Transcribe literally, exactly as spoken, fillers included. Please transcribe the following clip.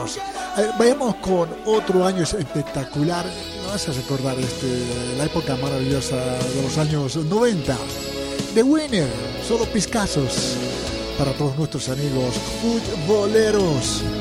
A ver, vayamos con otro año espectacular. Me vas a recordar este, la época maravillosa de los años noventa. The Winner, solo piscazos para todos nuestros amigos futboleros.